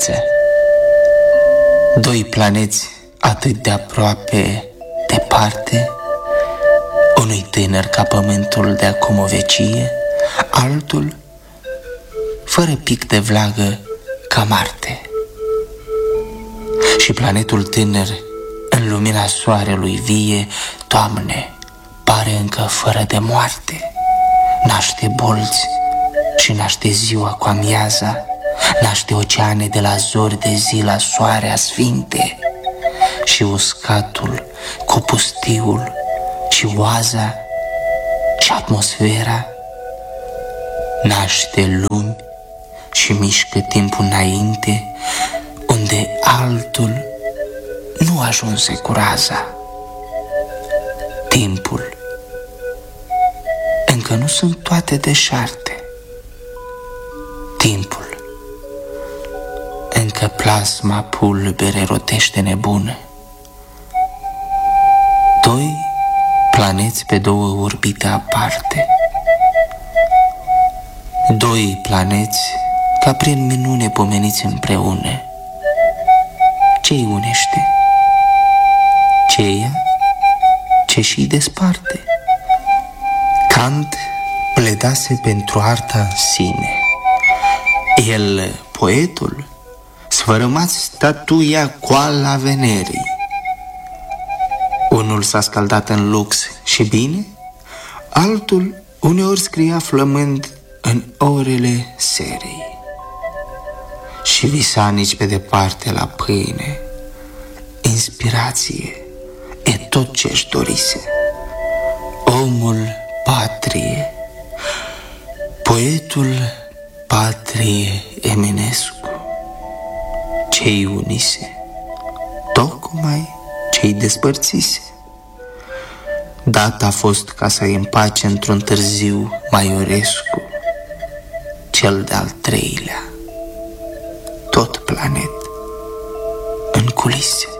viță. Doi planeți atât de aproape, departe, unui tânăr ca pământul de acum o vecie, altul fără pic de vlagă ca Marte. Și planetul tânăr, în lumina soarelui vie, Doamne, pare încă fără de moarte. Naște bolți și naște ziua cu amiaza, naște oceane de la zori de zi la soare asfinte, și uscatul cu pustiul și oaza și atmosfera, naște lumi și mișcă timpul înainte, unde altul nu ajunse cu raza. Timpul încă nu sunt toate deșarte. Timpul încă plasma pulbere rotește nebună. Doi planeți pe două orbite aparte. Doi planeți ca prin minune pomeniți împreună. Ce-i unește? Ceea ce și-i desparte. Kant pledase pentru arta în sine. El, poetul, sfărâmat statuia coala Venerii. Unul s-a scaldat în lux și bine, altul uneori scria flămând în orele serii. Și visa nici pe departe la pâine, inspirație e tot ce-și dorise. Omul patrie, poetul patrie Eminescu, ce-i unise, tocmai ce-i despărțise. Dat a fost ca să-i împace într-un târziu Maiorescu, cel de-al treilea, tot planet în culise.